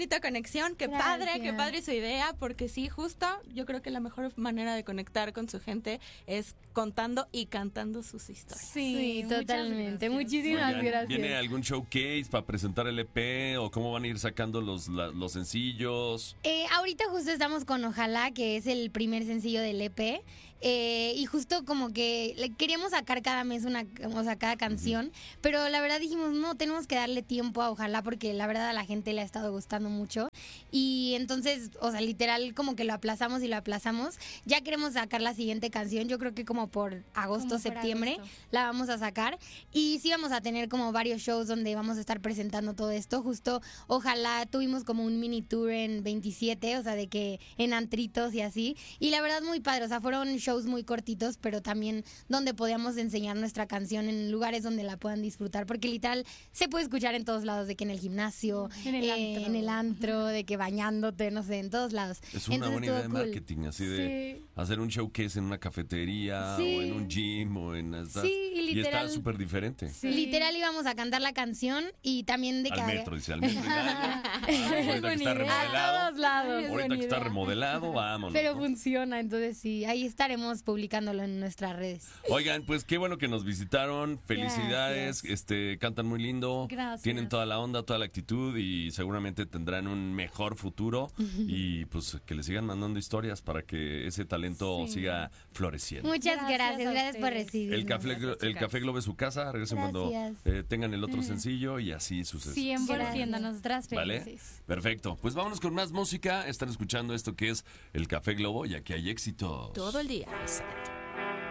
bonita conexión, qué padre su idea, porque sí, justo yo creo que la mejor manera de conectar con su gente es contando y cantando sus historias. Sí, totalmente. Muchísimas gracias. ¿Viene algún showcase para presentar el EP o cómo van a ir sacando los sencillos? Ahorita justo estamos con Ojalá, que es el primer sencillo del EP. Y justo como que le queríamos sacar cada mes cada canción, pero la verdad dijimos, no, tenemos que darle tiempo a Ojalá porque la verdad a la gente le ha estado gustando mucho. Y entonces, o sea, literal como que lo aplazamos. Ya queremos sacar la siguiente canción, yo creo que como por agosto, septiembre la vamos a sacar. Y sí vamos a tener como varios shows donde vamos a estar presentando todo esto. Justo Ojalá tuvimos como un mini tour en 27, o sea, de que en antritos y así. Y la verdad muy padre, o sea, fueron shows muy cortitos, pero también donde podíamos enseñar nuestra canción en lugares donde la puedan disfrutar, porque literal se puede escuchar en todos lados, de que en el gimnasio, en el antro, de que bañándote, no sé, en todos lados. Es una buena idea de marketing, así de hacer un showcase en una cafetería o en un gym o en estas, y está súper diferente. Literal íbamos a cantar la canción y también de que... Al metro. Ahorita que está remodelado. A todos lados. Ahorita que está remodelado, vámonos. Pero funciona, entonces sí, ahí estaremos publicándolo en nuestras redes. Oigan, pues qué bueno que nos visitaron. Felicidades, cantan muy lindo. Gracias. Tienen toda la onda, toda la actitud y seguramente tendrán un mejor futuro. Y pues que les sigan mandando historias para que ese talento siga floreciendo. Muchas gracias por recibirnos. El Café Globo es su casa. Regresen cuando tengan el otro sencillo y así sucede. 100%, nosotras felices. ¿Vale? Perfecto. Pues vámonos con más música. Están escuchando esto que es el Café Globo y aquí hay éxito. Todo el día. Exacto.